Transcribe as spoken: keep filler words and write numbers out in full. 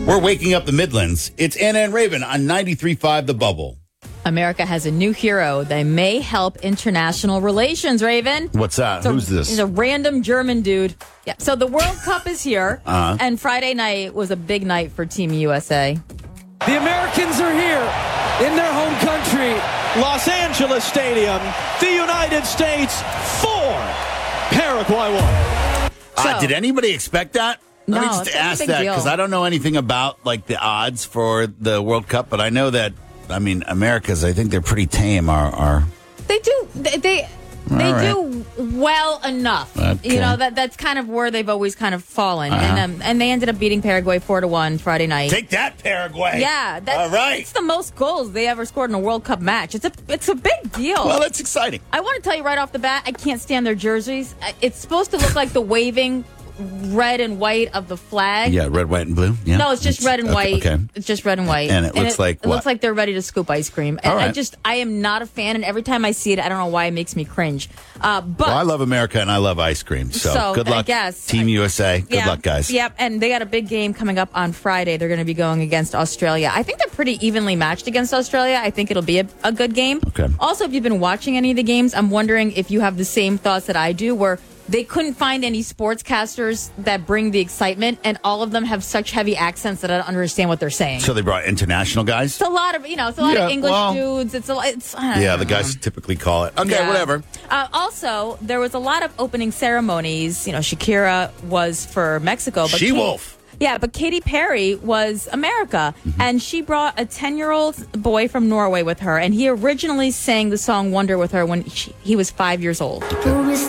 We're waking up the Midlands. It's Anna and Raven on ninety-three point five The Bubble. America has a new hero. They may help international relations, Raven. What's that? So Who's this? He's a random German dude. Yeah. So the World Cup is here, Uh-huh. and Friday night was a big night for Team U S A. The Americans are here in their home country. Los Angeles Stadium, the United States, four, Paraguay one. Uh, So- did anybody expect that? Let me No, just it's a ask big that deal. because I don't know anything about like the odds for the World Cup, but I know that, I mean, America's, I think they're pretty tame. Are, are They do. They they, they right. do well enough. Okay. You know that that's kind of where they've always kind of fallen, Uh-huh. and um, and they ended up beating Paraguay four to one Friday night. Take that, Paraguay. Yeah, that's, All right. It's the most goals they ever scored in a World Cup match. It's a it's a big deal. Well, that's exciting. I want to tell you right off the bat, I can't stand their jerseys. I- It's supposed to look like the waving red and white of the flag. Yeah, red, white, and blue. Yeah. No, it's just red and okay, white. Okay. It's just red and white. And it looks like it what? looks like they're ready to scoop ice cream. And All I right. just I am not a fan, and every time I see it, I don't know why it makes me cringe. Uh, but Well, I love America and I love ice cream. So, So, good I luck, guess. Team U S A. Good yeah, luck, guys. Yep, and they got a big game coming up on Friday. They're going to be going against Australia. I think they're pretty evenly matched against Australia. I think it'll be a, a good game. Okay. Also, if you've been watching any of the games, I'm wondering if you have the same thoughts that I do, where they couldn't find any sportscasters that bring the excitement, and all of them have such heavy accents that I don't understand what they're saying. So they brought international guys? It's a lot of, you know, it's a lot Yeah, of English well- dudes. It's a lot. It's, I don't Yeah, the know. guys typically call it. Okay, Yeah. whatever. Uh, also, there was a lot of opening ceremonies. You know, Shakira was for Mexico. But She-Wolf. Kate- Yeah, but Katy Perry was America. Mm-hmm. And she brought a ten-year-old boy from Norway with her. And he originally sang the song Wonder with her when she, he was five years old.